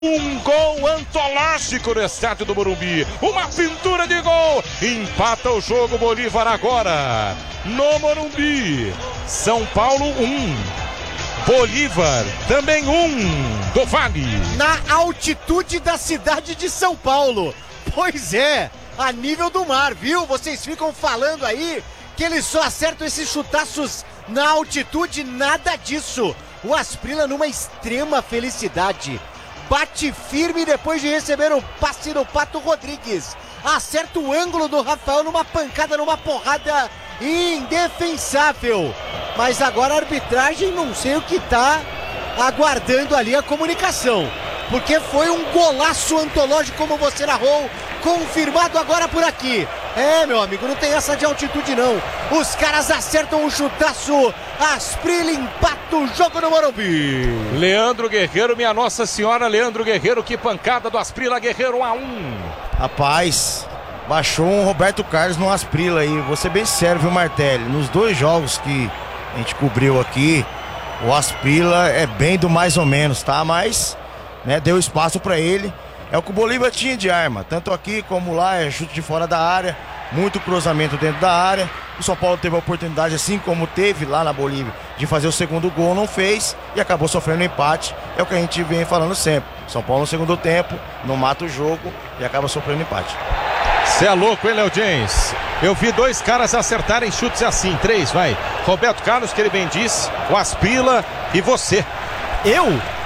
Um gol antológico no estádio do Morumbi. Uma pintura de gol. Empata o jogo Bolívar agora. No Morumbi. São Paulo 1. Bolívar também 1. Do Vale. Na altitude da cidade de São Paulo. Pois é, a nível do mar, viu? Vocês ficam falando aí que eles só acertam esses chutaços na altitude. Nada disso. O Asprilla numa extrema felicidade. Bate firme depois de receber o passe do Pato Rodrigues. Acerta o ângulo do Rafael numa pancada, numa porrada indefensável. Mas agora a arbitragem não sei o que tá aguardando ali a comunicação. Porque foi um golaço antológico, como você narrou, confirmado agora por aqui. É, meu amigo, não tem essa de altitude não. Os caras acertam o chutaço. Asprilla empata o jogo no Morumbi. Leandro Guerreiro, minha Nossa Senhora, Leandro Guerreiro, que pancada do Asprilla, Guerreiro 1-1. Rapaz, baixou um Roberto Carlos no Asprilla aí. Vou ser bem sério, viu, Martelli? Nos dois jogos que a gente cobriu aqui, o Asprilla é bem do mais ou menos, tá? Mas, né, deu espaço pra ele. É o que o Bolívar tinha de arma, tanto aqui como lá, é chute de fora da área, muito cruzamento dentro da área. O São Paulo teve a oportunidade, assim como teve lá na Bolívia, de fazer o segundo gol, não fez e acabou sofrendo empate. É o que a gente vem falando sempre. São Paulo no segundo tempo, não mata o jogo e acaba sofrendo empate. Você é louco, hein, Léo James? Eu vi dois caras acertarem chutes assim, 3, vai. Roberto Carlos, que ele bem disse, o Asprilla e você. Eu?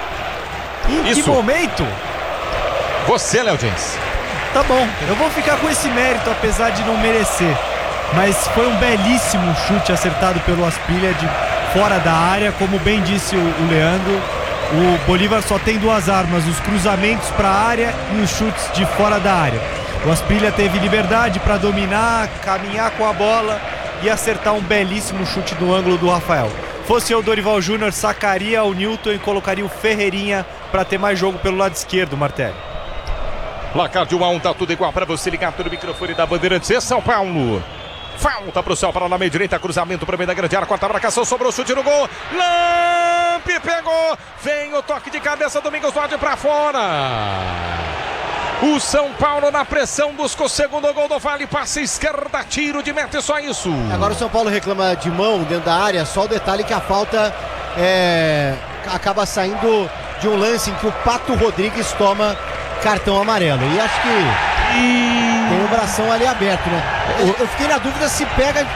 Em Isso. que momento? Você, Léo James. Tá bom, eu vou ficar com esse mérito, apesar de não merecer. Mas foi um belíssimo chute acertado pelo Asprilla de fora da área. Como bem disse o Leandro, o Bolívar só tem duas armas: os cruzamentos para a área e os chutes de fora da área. O Asprilla teve liberdade para dominar, caminhar com a bola e acertar um belíssimo chute do ângulo do Rafael. Fosse eu, Dorival Júnior, sacaria o Newton e colocaria o Ferreirinha para ter mais jogo pelo lado esquerdo, Martelli. Placar de 1-1, tá tudo igual para você ligar no microfone da Bandeirantes. É São Paulo. Falta pro São Paulo na meia direita, cruzamento para meio da grande área, corta a marcação, sobrou o chute no gol. Lampe pegou, vem o toque de cabeça, Domingos Duarte para fora. O São Paulo na pressão busca o segundo gol do Vale, passe esquerda, tiro de meta, só isso. Agora o São Paulo reclama de mão dentro da área, só o detalhe que a falta acaba saindo de um lance em que o Pato Rodrigues toma cartão amarelo. E acho que tem o bração ali aberto, né? Eu fiquei na dúvida se pega.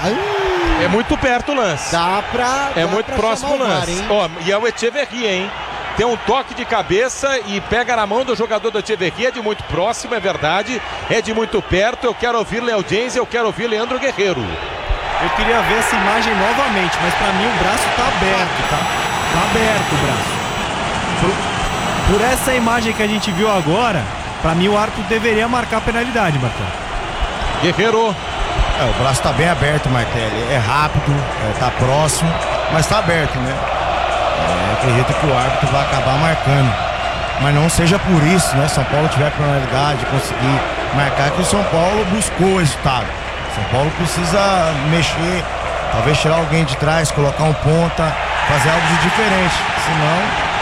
É muito perto o lance. Dá pra. É muito próximo o lance. Ó, e é o Echeverria, hein? Tem um toque de cabeça e pega na mão do jogador do Echeverria. É de muito próximo, é verdade. É de muito perto. Eu quero ouvir Léo James, eu quero ouvir Leandro Guerreiro. Eu queria ver essa imagem novamente, mas pra mim o braço tá aberto, tá? Tá aberto o braço. Por essa imagem que a gente viu agora, pra mim o árbitro deveria marcar a penalidade, Martelli. Guerreiro. O braço tá bem aberto, Martelli. É rápido, tá próximo, mas tá aberto, né? Acredito que o árbitro vai acabar marcando. Mas não seja por isso, né? São Paulo tiver penalidade, conseguir marcar, que o São Paulo buscou o resultado. São Paulo precisa mexer, talvez tirar alguém de trás, colocar um ponta, fazer algo de diferente. Senão,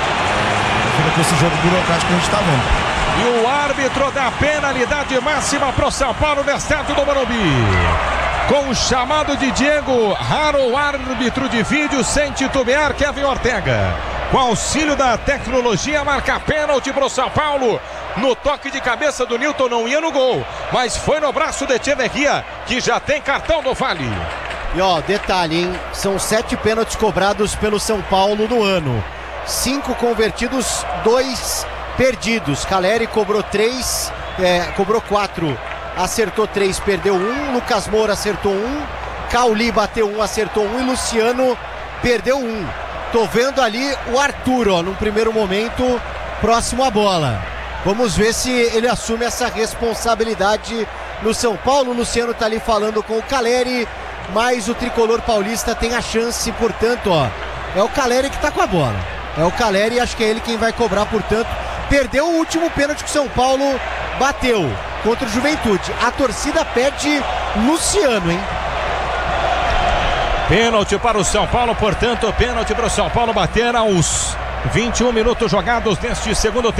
fica com esse jogo burocrático que a gente tá vendo. E o árbitro dá penalidade máxima pro São Paulo no estádio do Morumbi. Com o chamado de Diego Raro, árbitro de vídeo, sem titubear, Kevin Ortega. Com auxílio da tecnologia, marca pênalti pro São Paulo. No toque de cabeça do Newton, não ia no gol, mas foi no braço de Echeverria, que já tem cartão do Vale. E ó, detalhe, hein? São 7 pênaltis cobrados pelo São Paulo no ano. 5 convertidos, 2 perdidos. Caleri cobrou 3, cobrou 4, acertou 3, perdeu 1. Lucas Moura acertou 1. Cauli bateu 1, acertou 1. E Luciano perdeu 1. Tô vendo ali o Arthur, ó, num primeiro momento, próximo à bola. Vamos ver se ele assume essa responsabilidade no São Paulo. O Luciano tá ali falando com o Caleri, mas o tricolor paulista tem a chance, portanto, ó, é o Caleri que tá com a bola. É o Caleri e acho que é ele quem vai cobrar, portanto. Perdeu o último pênalti que o São Paulo bateu contra o Juventude. A torcida pede Luciano, hein? Pênalti para o São Paulo, portanto, pênalti para o São Paulo bater aos 21 minutos jogados neste segundo tempo.